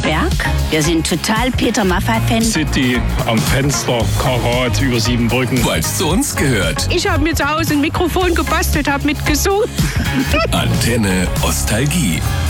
Berg. Wir sind total Peter Maffay-Fans. City am Fenster, Karat über 7 Brücken. Weil es zu uns gehört. Ich habe mir zu Hause ein Mikrofon gebastelt, habe mitgesungen. Antenne Ostalgie.